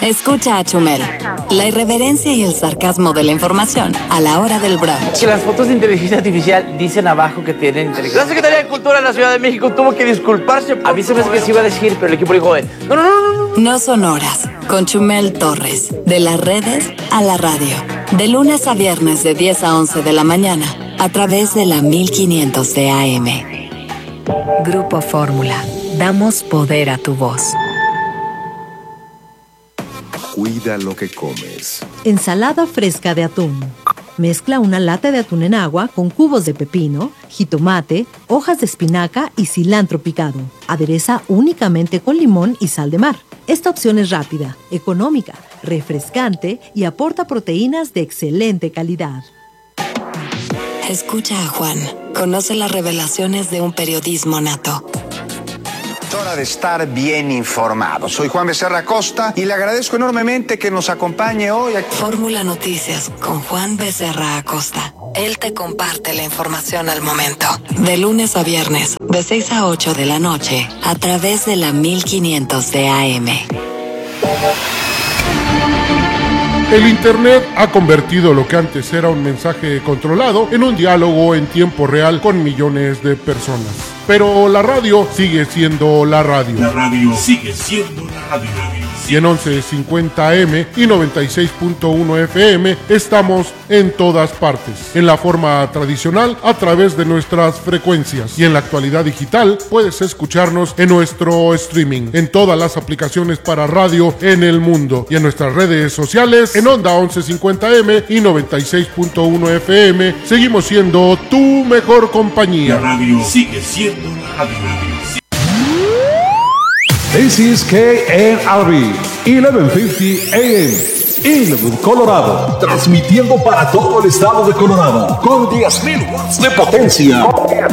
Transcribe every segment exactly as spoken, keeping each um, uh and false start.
Escucha a Chumel, la irreverencia y el sarcasmo de la información a la hora del brunch. Que las fotos de inteligencia artificial dicen abajo que tienen inteligencia. La Secretaría de Cultura de la Ciudad de México tuvo que disculparse. A mí se me hace que se iba a decir, pero el equipo dijo, eh, no, no, no, no. No son horas, con Chumel Torres, de las redes a la radio. De lunes a viernes de diez a once de la mañana, a través de la mil quinientos de A M. Grupo Fórmula, damos poder a tu voz. Cuida lo que comes. Ensalada fresca de atún. Mezcla una lata de atún en agua con cubos de pepino, jitomate, hojas de espinaca y cilantro picado. Adereza únicamente con limón y sal de mar. Esta opción es rápida, económica, refrescante y aporta proteínas de excelente calidad. Escucha a Juan. Conoce las revelaciones de un periodismo nato. Hora de estar bien informado. Soy Juan Becerra Acosta y le agradezco enormemente que nos acompañe hoy. Aquí. Fórmula Noticias con Juan Becerra Acosta. Él te comparte la información al momento. De lunes a viernes, de seis a ocho de la noche, a través de la mil quinientos de A M. El Internet ha convertido lo que antes era un mensaje controlado en un diálogo en tiempo real con millones de personas. Pero la radio sigue siendo la radio. La radio sigue siendo la radio. Y en once cincuenta A M y noventa y seis punto uno F M estamos en todas partes. En la forma tradicional, a través de nuestras frecuencias. Y en la actualidad digital, puedes escucharnos en nuestro streaming, en todas las aplicaciones para radio en el mundo. Y en nuestras redes sociales, en Onda once cincuenta A M y noventa y seis punto uno F M, seguimos siendo tu mejor compañía. La radio sigue siendo la radio. This is K N R B, eleven fifty A M, Inwood, Colorado. Transmitiendo para todo el estado de Colorado con diez mil watts de potencia.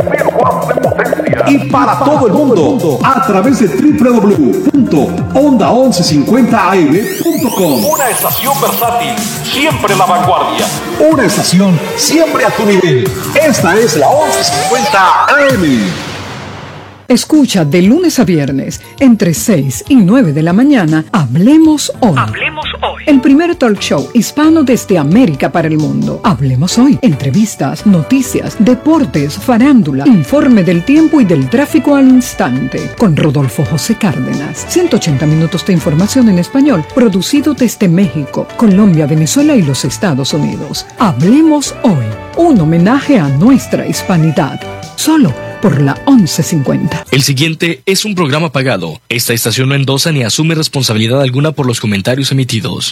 Y para todo el mundo a través de doble u doble u doble u punto onda once cincuenta a m punto com. Una estación versátil, siempre la vanguardia. Una estación siempre a tu nivel. Esta es la once cincuenta A M. Escucha de lunes a viernes, entre seis y nueve de la mañana, Hablemos Hoy. Hablemos Hoy. El primer talk show hispano desde América para el mundo. Hablemos Hoy. Entrevistas, noticias, deportes, farándula, informe del tiempo y del tráfico al instante. Con Rodolfo José Cárdenas. ciento ochenta minutos de información en español, producido desde México, Colombia, Venezuela y los Estados Unidos. Hablemos Hoy. Un homenaje a nuestra hispanidad. Solo por la once cincuenta. El siguiente es un programa pagado. Esta estación no endosa ni asume responsabilidad alguna por los comentarios emitidos.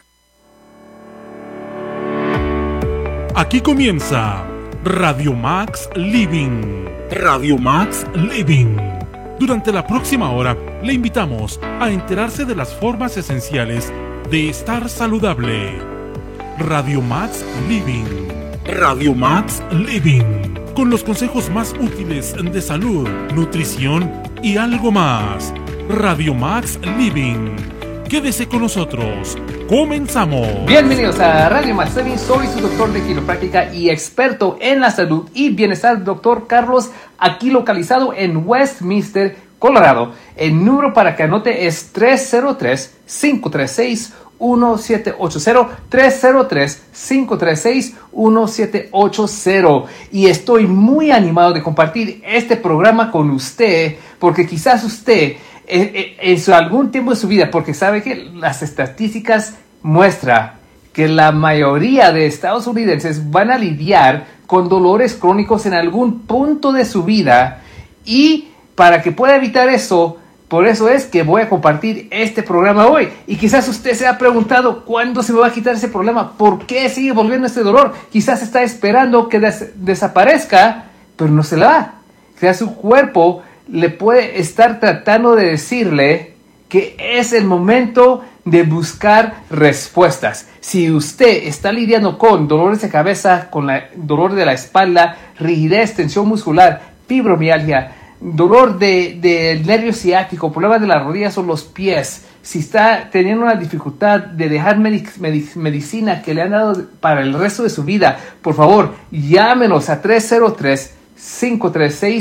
Aquí comienza Radio Max Living. Radio Max Living. Durante la próxima hora le invitamos a enterarse de las formas esenciales de estar saludable. Radio Max Living. Radio Max Living. Con los consejos más útiles de salud, nutrición y algo más. Radio Max Living. Quédese con nosotros. ¡Comenzamos! Bienvenidos a Radio Max Living. Soy su doctor de quiropráctica y experto en la salud y bienestar, doctor Carlos, aquí localizado en Westminster, Colorado. El número para que anote es tres cero tres, cinco tres seis, uno siete ocho cero, tres cero tres, cinco tres seis, uno siete ocho cero. Y estoy muy animado de compartir este programa con usted, porque quizás usted en, en algún tiempo de su vida, porque sabe que las estadísticas muestran que la mayoría de estadounidenses van a lidiar con dolores crónicos en algún punto de su vida, y para que pueda evitar eso, por eso es que voy a compartir este programa hoy. Y quizás usted se ha preguntado, ¿cuándo se me va a quitar ese problema? ¿Por qué sigue volviendo este dolor? Quizás está esperando que des- desaparezca, pero no se la da. Quizás su cuerpo le puede estar tratando de decirle que es el momento de buscar respuestas. Si usted está lidiando con dolores de cabeza, con la, dolor de la espalda, rigidez, tensión muscular, fibromialgia, dolor del de nervio ciático, problemas de las rodillas o los pies, si está teniendo una dificultad de dejar medic- medic- medicina que le han dado para el resto de su vida, por favor, llámenos a tres cero tres, cinco tres seis,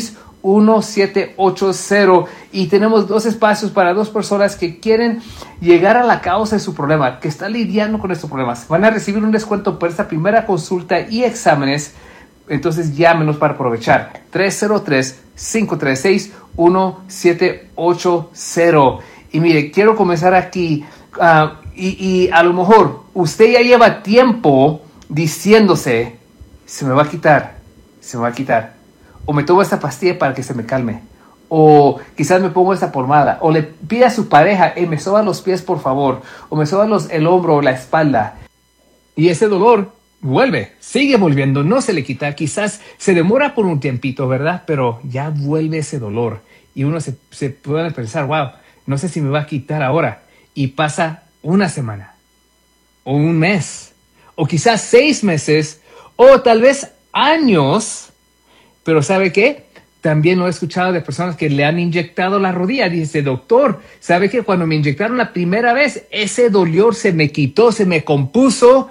uno siete ocho cero. Y tenemos dos espacios para dos personas que quieren llegar a la causa de su problema, que están lidiando con estos problemas. Van a recibir un descuento por esta primera consulta y exámenes. Entonces llámenos para aprovechar. tres cero tres, cinco tres seis, uno siete ocho cero. Y mire, quiero comenzar aquí. Uh, y, y a lo mejor usted ya lleva tiempo diciéndose, se me va a quitar, se me va a quitar. O me tomo esta pastilla para que se me calme. O quizás me pongo esta pomada. O le pide a su pareja, hey, me soba los pies por favor. O me soba los, el hombro o la espalda. Y ese dolor vuelve, sigue volviendo, no se le quita. Quizás se demora por un tiempito, ¿verdad? Pero ya vuelve ese dolor. Y uno se, se puede pensar, wow, no sé si me va a quitar ahora. Y pasa una semana. O un mes. O quizás seis meses. O tal vez años. Pero ¿sabe qué? También lo he escuchado de personas que le han inyectado la rodilla. Dice, doctor, ¿sabe qué? Cuando me inyectaron la primera vez, ese dolor se me quitó, se me compuso.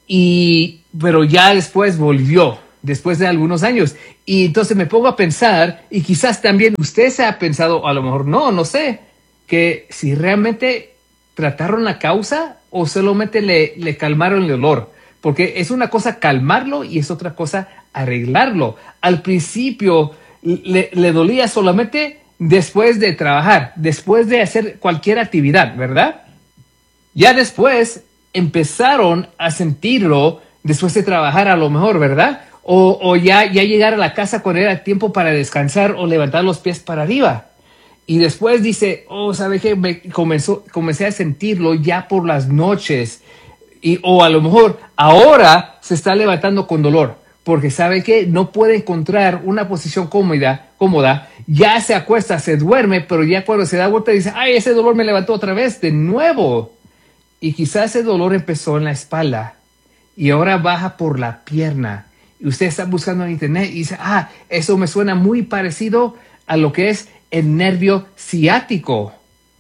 Y, pero ya después volvió, después de algunos años. Y entonces me pongo a pensar, y quizás también usted se ha pensado, a lo mejor no, no sé, que si realmente trataron la causa o solamente le, le calmaron el dolor. Porque es una cosa calmarlo y es otra cosa arreglarlo. Al principio le, le dolía solamente después de trabajar, después de hacer cualquier actividad, ¿verdad? Ya después empezaron a sentirlo después de trabajar a lo mejor, ¿verdad? O, o ya, ya llegar a la casa cuando era tiempo para descansar o levantar los pies para arriba. Y después dice, oh, ¿sabe qué? Me comenzó, comencé a sentirlo ya por las noches. Y, o a lo mejor ahora se está levantando con dolor. Porque ¿sabe qué? No puede encontrar una posición cómoda, cómoda. Ya se acuesta, se duerme, pero ya cuando se da vuelta dice, ay, ese dolor me levantó otra vez, de nuevo. Y quizás ese dolor empezó en la espalda y ahora baja por la pierna. Y usted está buscando en internet y dice, ah, eso me suena muy parecido a lo que es el nervio ciático.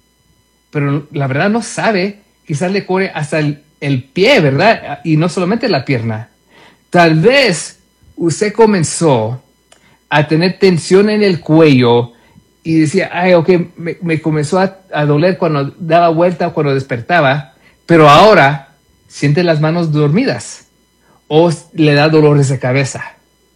Pero la verdad no sabe, quizás le corre hasta el, el pie, ¿verdad? Y no solamente la pierna. Tal vez usted comenzó a tener tensión en el cuello y decía, ay, ok, me, me comenzó a, a doler cuando daba vuelta o cuando despertaba. Pero ahora siente las manos dormidas o le da dolores de cabeza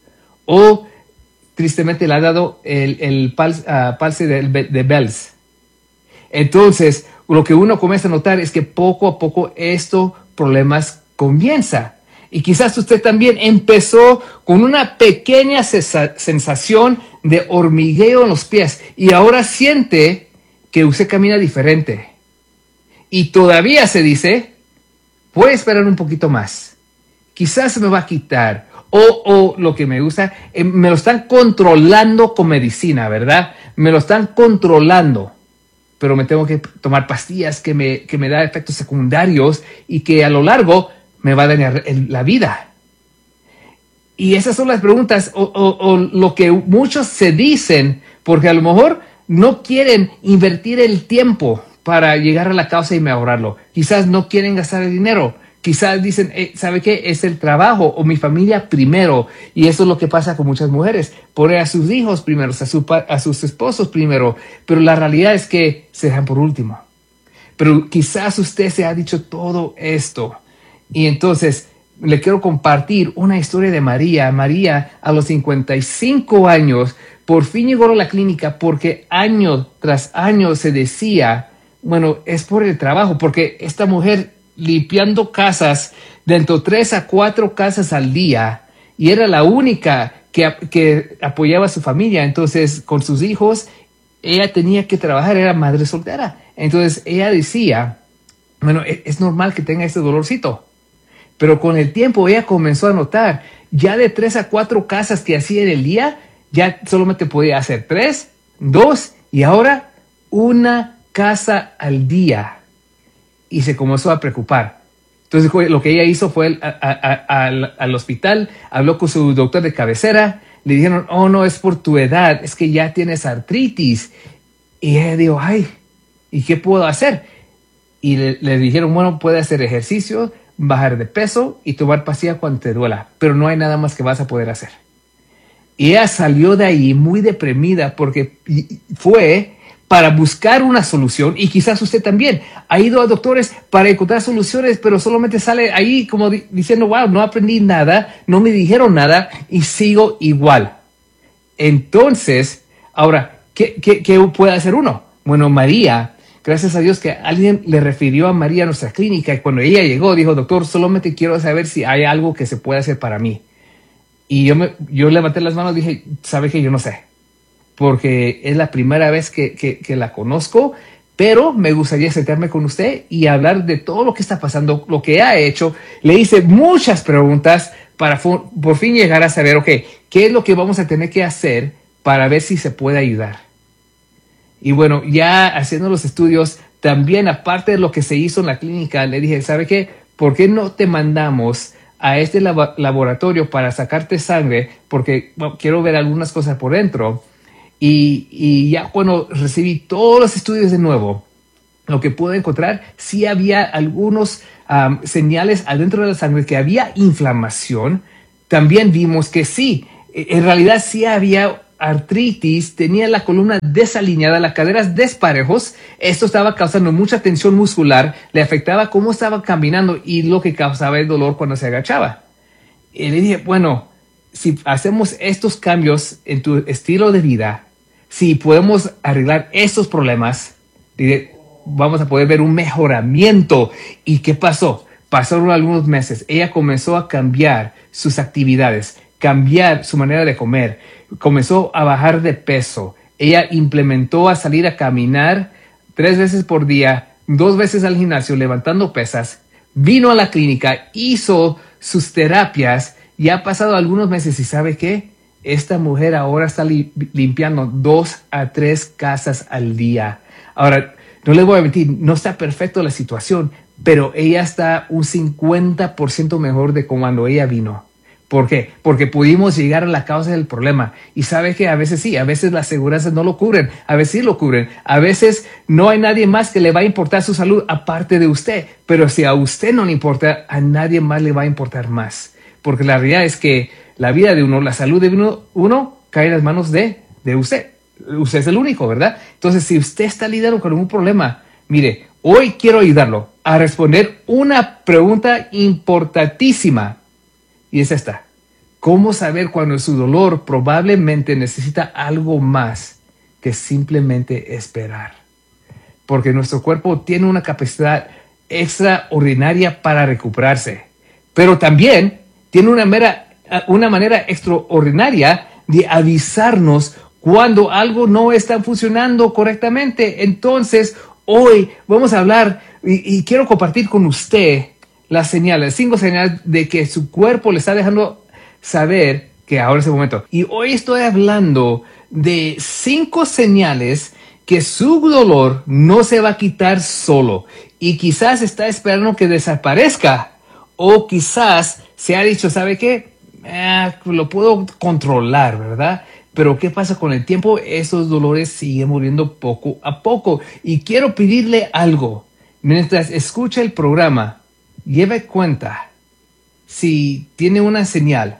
o tristemente le ha dado el, el pals, uh, palsy de, de Bell's. Entonces, lo que uno comienza a notar es que poco a poco estos problemas comienzan. Y quizás usted también empezó con una pequeña sensación de hormigueo en los pies y ahora siente que usted camina diferente. Y todavía se dice, voy a esperar un poquito más. Quizás se me va a quitar. O, o lo que me gusta, eh, me lo están controlando con medicina, ¿verdad? Me lo están controlando. Pero me tengo que tomar pastillas que me, que me dan efectos secundarios y que a lo largo me va a dañar el, la vida. Y esas son las preguntas o, o, o lo que muchos se dicen porque a lo mejor no quieren invertir el tiempo para llegar a la causa y mejorarlo. Quizás no quieren gastar el dinero. Quizás dicen, eh, ¿sabe qué? Es el trabajo o mi familia primero. Y eso es lo que pasa con muchas mujeres. Poner a sus hijos primero, a, su, a sus esposos primero. Pero la realidad es que se dejan por último. Pero quizás usted se ha dicho todo esto. Y entonces le quiero compartir una historia de María. María, a los cincuenta y cinco años, por fin llegó a la clínica porque año tras año se decía, bueno, es por el trabajo, porque esta mujer limpiando casas, dentro de tres a cuatro casas al día, y era la única que, que apoyaba a su familia. Entonces, con sus hijos, ella tenía que trabajar, era madre soltera. Entonces, ella decía, bueno, es, es normal que tenga este dolorcito. Pero con el tiempo, ella comenzó a notar, ya de tres a cuatro casas que hacía en el día, ya solamente podía hacer tres, dos, y ahora una casa al día. Y se comenzó a preocupar. Entonces lo que ella hizo fue a, a, a, al, al hospital, habló con su doctor de cabecera, le dijeron, oh no, es por tu edad, es que ya tienes artritis. Y ella dijo, ay, ¿y qué puedo hacer? Y le, le dijeron, bueno, puede hacer ejercicio, bajar de peso y tomar pastillas cuando te duela, pero no hay nada más que vas a poder hacer. Y ella salió de ahí muy deprimida porque fue para buscar una solución, y quizás usted también ha ido a doctores para encontrar soluciones, pero solamente sale ahí como di- diciendo, wow, no aprendí nada, no me dijeron nada y sigo igual. Entonces, ahora, ¿qué, qué, qué puede hacer uno? Bueno, María, gracias a Dios que alguien le refirió a María a nuestra clínica, y cuando ella llegó dijo, doctor, solamente quiero saber si hay algo que se puede hacer para mí. Y yo, me, yo levanté las manos y dije, ¿sabe qué? Yo no sé, porque es la primera vez que, que, que la conozco, pero me gustaría sentarme con usted y hablar de todo lo que está pasando, lo que ha hecho. Le hice muchas preguntas para fu- por fin llegar a saber, ok, ¿qué es lo que vamos a tener que hacer para ver si se puede ayudar? Y bueno, ya haciendo los estudios, también aparte de lo que se hizo en la clínica, le dije, ¿sabe qué? ¿Por qué no te mandamos a este lab- laboratorio para sacarte sangre? Porque bueno, quiero ver algunas cosas por dentro. Y, y ya cuando recibí todos los estudios de nuevo, lo que pude encontrar, sí había algunos um, señales adentro de la sangre que había inflamación. También vimos que sí, en realidad sí había artritis, tenía la columna desalineada, las caderas desparejos. Esto estaba causando mucha tensión muscular, le afectaba cómo estaba caminando y lo que causaba el dolor cuando se agachaba. Y le dije, bueno, si hacemos estos cambios en tu estilo de vida, si podemos arreglar estos problemas, dije, vamos a poder ver un mejoramiento. ¿Y qué pasó? Pasaron algunos meses. Ella comenzó a cambiar sus actividades, cambiar su manera de comer, comenzó a bajar de peso. Ella implementó a salir a caminar tres veces por día, dos veces al gimnasio, levantando pesas. Vino a la clínica, hizo sus terapias y ha pasado algunos meses. ¿Y sabe qué? Esta mujer ahora está li- limpiando dos a tres casas al día. Ahora, no le voy a mentir, no está perfecto la situación, pero ella está un cincuenta por ciento mejor de cuando ella vino. ¿Por qué? Porque pudimos llegar a la causa del problema. Y sabe que a veces sí, a veces las aseguranzas no lo cubren, a veces sí lo cubren, a veces no hay nadie más que le va a importar su salud aparte de usted. Pero si a usted no le importa, a nadie más le va a importar más. Porque la realidad es que la vida de uno, la salud de uno, uno cae en las manos de, de usted. Usted es el único, ¿verdad? Entonces, si usted está lidiando con un problema, mire, hoy quiero ayudarlo a responder una pregunta importantísima. Y es esta: ¿cómo saber cuando su dolor probablemente necesita algo más que simplemente esperar? Porque nuestro cuerpo tiene una capacidad extraordinaria para recuperarse, pero también tiene una, mera, una manera extraordinaria de avisarnos cuando algo no está funcionando correctamente. Entonces, hoy vamos a hablar y, y quiero compartir con usted las señales, cinco señales de que su cuerpo le está dejando saber que ahora es el momento. Y hoy estoy hablando de cinco señales que su dolor no se va a quitar solo. Y quizás está esperando que desaparezca. O quizás se ha dicho, ¿sabe qué? Eh, lo puedo controlar, ¿verdad? Pero ¿qué pasa con el tiempo? Esos dolores siguen muriendo poco a poco. Y quiero pedirle algo. Mientras escucha el programa, lleve cuenta si tiene una señal,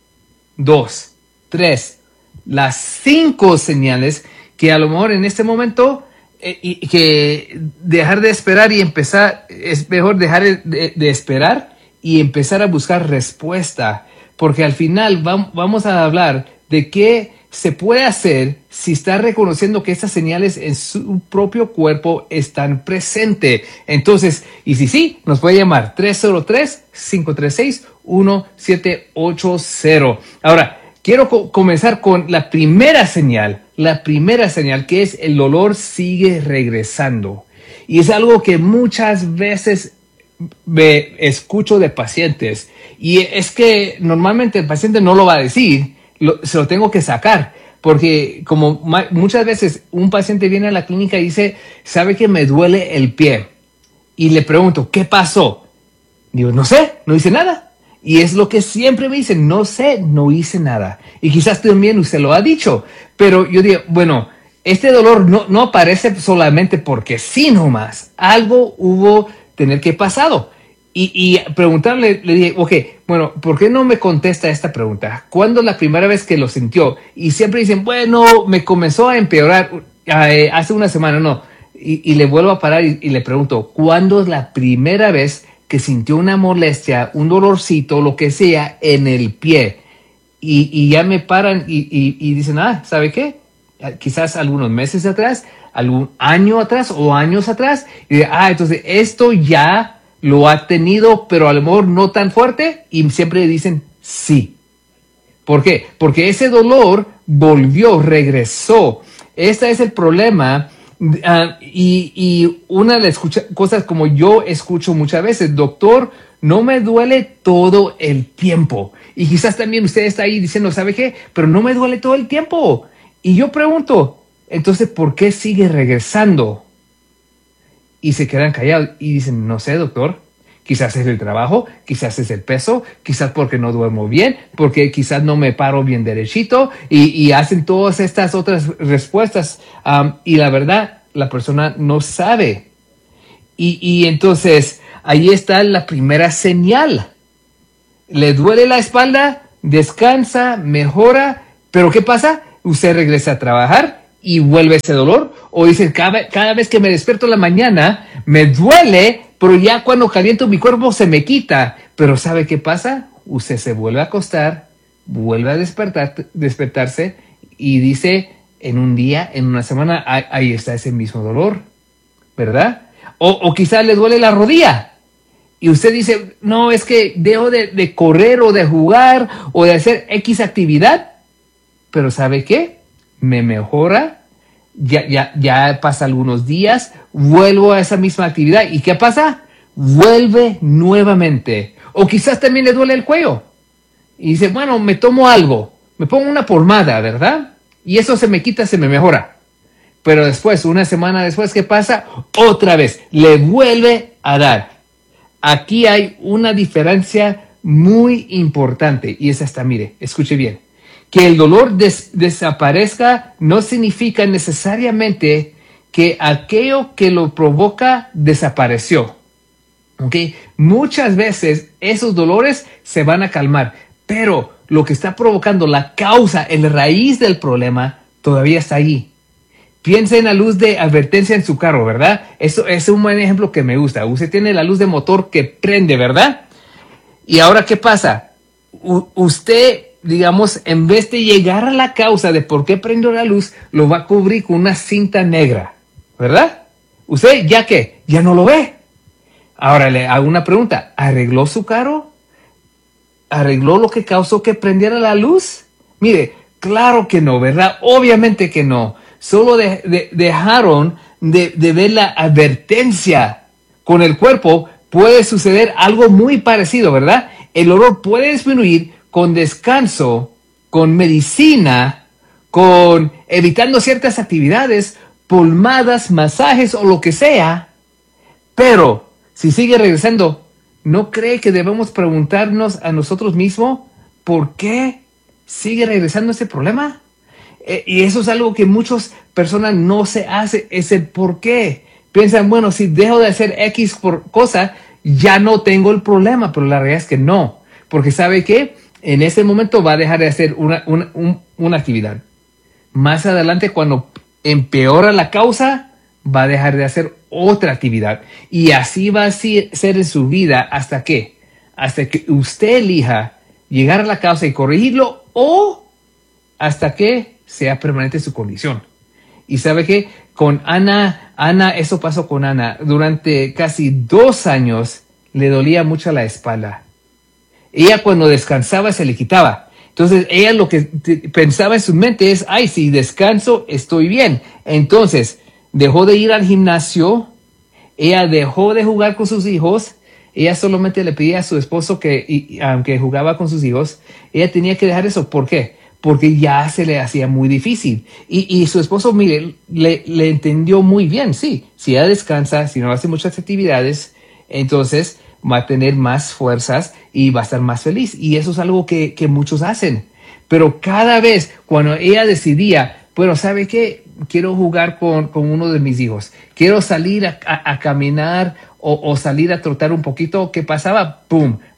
dos, tres, las cinco señales que a lo mejor en este momento eh, y que dejar de esperar y empezar, es mejor dejar de, de esperar y empezar a buscar respuesta, porque al final vam, vamos a hablar de qué se puede hacer si está reconociendo que estas señales en su propio cuerpo están presentes. Entonces, y si sí, nos puede llamar tres cero tres, cinco tres seis, uno siete ocho cero. Ahora, quiero co- comenzar con la primera señal, la primera señal que es el dolor sigue regresando. Y es algo que muchas veces me escucho de pacientes. Y es que normalmente el paciente no lo va a decir, Lo, se lo tengo que sacar, porque como ma- muchas veces un paciente viene a la clínica y dice, sabe que me duele el pie, y le pregunto, ¿qué pasó? Digo, no sé, no hice nada. Y es lo que siempre me dicen, no sé, no hice nada. Y quizás también usted lo ha dicho, pero yo digo, bueno, este dolor no, no aparece solamente porque sí nomás, algo hubo tener que pasado. Y, y preguntarle, le dije, ok, Bueno, ¿por qué no me contesta esta pregunta? ¿Cuándo es la primera vez que lo sintió? Y siempre dicen, bueno, me comenzó a empeorar eh, hace una semana, no. Y, y le vuelvo a parar y, y le pregunto, ¿cuándo es la primera vez que sintió una molestia, un dolorcito, lo que sea, en el pie? Y, y ya me paran y, y, y dicen, ah, ¿sabe qué? Quizás algunos meses atrás, algún año atrás o años atrás. Y de, ah, entonces esto ya lo ha tenido, pero a lo mejor no tan fuerte, y siempre dicen sí. ¿Por qué? Porque ese dolor volvió, regresó. Este es el problema. Uh, y, y una de las cosas como yo escucho muchas veces, doctor, no me duele todo el tiempo. Y quizás también usted está ahí diciendo, ¿sabe qué? Pero no me duele todo el tiempo. Y yo pregunto, entonces, ¿por qué sigue regresando? Y se quedan callados y dicen, no sé, doctor, quizás es el trabajo, quizás es el peso, quizás porque no duermo bien, porque quizás no me paro bien derechito, y, y hacen todas estas otras respuestas. Um, y la verdad, la persona no sabe. Y, y entonces, ahí está la primera señal. Le duele la espalda, descansa, mejora, pero ¿qué pasa? Usted regresa a trabajar y vuelve ese dolor, o dice, cada, cada vez que me despierto en la mañana, me duele, pero ya cuando caliento mi cuerpo se me quita. Pero ¿sabe qué pasa? Usted se vuelve a acostar, vuelve a despertar, despertarse y dice, en un día, en una semana, ahí, ahí está ese mismo dolor, ¿verdad? O, o quizás le duele la rodilla y usted dice, no, es que dejo de, de correr o de jugar o de hacer X actividad, pero ¿sabe qué? Me mejora, ya, ya, ya pasa algunos días, vuelvo a esa misma actividad. ¿Y qué pasa? Vuelve nuevamente. O quizás también le duele el cuello. Y dice, bueno, me tomo algo, me pongo una pomada, ¿verdad? Y eso se me quita, se me mejora. Pero después, una semana después, ¿qué pasa? Otra vez, le vuelve a dar. Aquí hay una diferencia muy importante. Y es esta, mire, escuche bien. Que el dolor des- desaparezca no significa necesariamente que aquello que lo provoca desapareció. ¿Okay? Muchas veces esos dolores se van a calmar, pero lo que está provocando la causa, el raíz del problema, todavía está allí. Piensa en la luz de advertencia en su carro, ¿verdad? Eso es un buen ejemplo que me gusta. Usted tiene la luz de motor que prende, ¿verdad? Y ahora, ¿qué pasa? U- usted... digamos, en vez de llegar a la causa de por qué prendió la luz, lo va a cubrir con una cinta negra, ¿verdad? Usted, ¿ya qué? Ya no lo ve. Ahora le hago una pregunta. ¿Arregló su carro? ¿Arregló lo que causó que prendiera la luz? Mire, claro que no, ¿verdad? Obviamente que no. Solo de, de, dejaron de, de ver la advertencia. Con el cuerpo puede suceder algo muy parecido, ¿verdad? El dolor puede disminuir con descanso, con medicina, con evitando ciertas actividades, pomadas, masajes o lo que sea. Pero si sigue regresando, ¿no cree que debemos preguntarnos a nosotros mismos por qué sigue regresando ese problema? Eh, y eso es algo que muchas personas no se hacen, es el por qué. Piensan, bueno, si dejo de hacer X por cosa, ya no tengo el problema, pero la realidad es que no. Porque ¿sabe qué? En ese momento va a dejar de hacer una, una, un, una actividad. Más adelante, cuando empeora la causa, va a dejar de hacer otra actividad. Y así va a ser en su vida hasta que, hasta que usted elija llegar a la causa y corregirlo, o hasta que sea permanente su condición. Y sabe que con Ana, Ana, eso pasó con Ana. Durante casi dos años le dolía mucho la espalda. Ella cuando descansaba se le quitaba. Entonces ella lo que t- pensaba en su mente es, ay, si descanso estoy bien. Entonces dejó de ir al gimnasio, ella dejó de jugar con sus hijos, ella solamente le pedía a su esposo que, y, aunque jugaba con sus hijos, ella tenía que dejar eso. ¿Por qué? Porque ya se le hacía muy difícil. Y, y su esposo, mire, le, le entendió muy bien, sí. Si ella descansa, si no hace muchas actividades, entonces va a tener más fuerzas y va a estar más feliz. Y eso es algo que, que muchos hacen. Pero cada vez cuando ella decidía, bueno, ¿sabe qué? Quiero jugar con, con uno de mis hijos. Quiero salir a, a, a caminar o, o salir a trotar un poquito. ¿Qué pasaba? ¡Pum!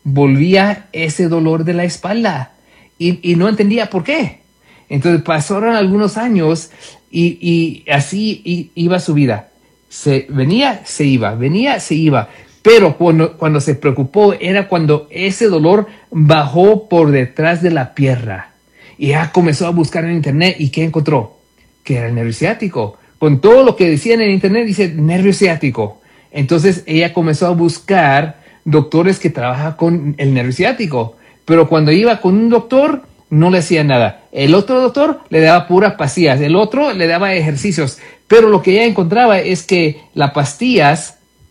volvía ese dolor de la espalda y, y no entendía por qué. Entonces pasaron algunos años y, y así y, iba su vida. Se venía, se iba, venía, se iba. Pero cuando, cuando se preocupó era cuando ese dolor bajó por detrás de la pierna. Y ya comenzó a buscar en internet. ¿Y qué encontró? Que era el nervio ciático. Con todo lo que decían en internet, dice nervio ciático. Entonces ella comenzó a buscar doctores que trabajan con el nervio ciático. Pero cuando iba con un doctor, no le hacía nada. El otro doctor le daba puras pastillas. El otro le daba ejercicios. Pero lo que ella encontraba es que las pastillas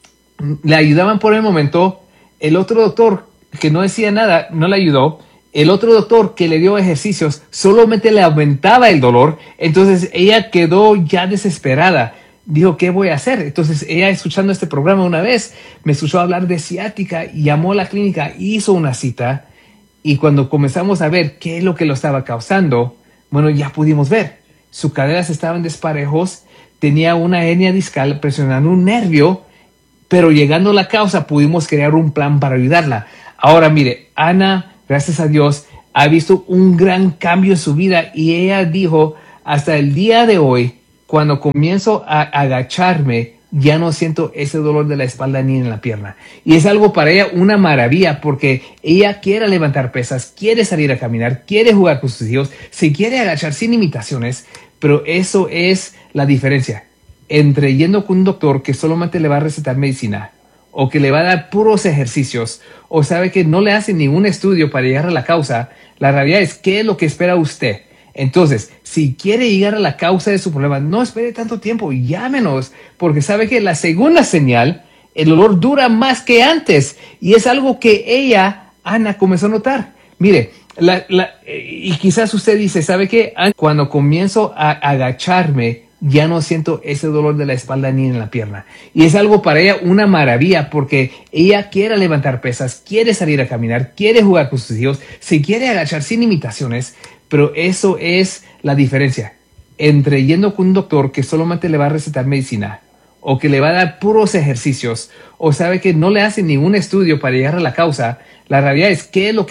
le ayudaban por el momento. El otro doctor que no decía nada no le ayudó. El otro doctor que le dio ejercicios solamente le aumentaba el dolor. Entonces ella quedó ya desesperada. Dijo, ¿qué voy a hacer? Entonces ella, escuchando este programa una vez, me escuchó hablar de ciática, llamó a la clínica, hizo una cita. Y cuando comenzamos a ver qué es lo que lo estaba causando, bueno, ya pudimos ver. Sus caderas estaban desparejos, tenía una hernia discal presionando un nervio, pero llegando a la causa pudimos crear un plan para ayudarla. Ahora mire, Ana, gracias a Dios, ha visto un gran cambio en su vida y ella dijo, hasta el día de hoy, cuando comienzo a agacharme, ya no siento ese dolor de la espalda ni en la pierna. Y es algo para ella una maravilla porque ella quiere levantar pesas, quiere salir a caminar, quiere jugar con sus hijos, se quiere agachar sin limitaciones, pero eso es la diferencia entre yendo con un doctor que solamente le va a recetar medicina o que le va a dar puros ejercicios o sabe que no le hace ningún estudio para llegar a la causa. La realidad es qué es lo que espera usted. Entonces, si quiere llegar a la causa de su problema, no espere tanto tiempo, llámenos, porque sabe que la segunda señal, el dolor dura más que antes, y es algo que ella, Ana, comenzó a notar. Mire, la, la, y quizás usted dice, ¿sabe qué? Cuando comienzo a agacharme, ya no siento ese dolor de la espalda ni en la pierna. Y es algo para ella una maravilla, porque ella quiere levantar pesas, quiere salir a caminar, quiere jugar con sus hijos, se quiere agachar sin limitaciones. Pero eso es la diferencia entre yendo con un doctor que solamente le va a recetar medicina o que le va a dar puros ejercicios o sabe que no le hace ningún estudio para llegar a la causa. La realidad es qué es lo que